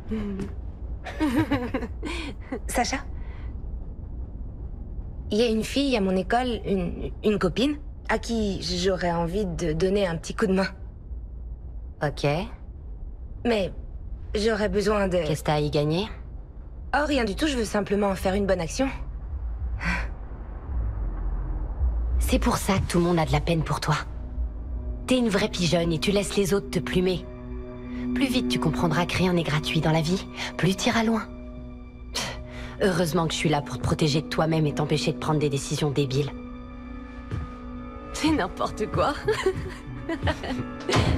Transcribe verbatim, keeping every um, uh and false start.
Sacha? Il y a une fille à mon école, une, une copine, à qui j'aurais envie de donner un petit coup de main. Ok. Mais j'aurais besoin de... Qu'est-ce que t'as à y gagner? Oh, rien du tout, je veux simplement faire une bonne action. C'est pour ça que tout le monde a de la peine pour toi. T'es une vraie pigeonne et tu laisses les autres te plumer. Plus vite tu comprendras que rien n'est gratuit dans la vie, plus t'iras loin. Pff, heureusement que je suis là pour te protéger de toi-même et t'empêcher de prendre des décisions débiles. C'est n'importe quoi.